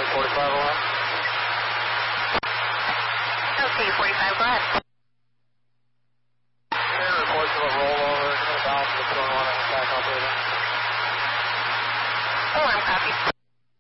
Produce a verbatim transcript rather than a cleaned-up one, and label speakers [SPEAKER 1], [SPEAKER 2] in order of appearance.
[SPEAKER 1] forty-five alarm.
[SPEAKER 2] Okay, forty-five, go ahead.
[SPEAKER 1] Okay, reports of a rollover, no balance of the two one one attack operator.
[SPEAKER 2] Alarm copy.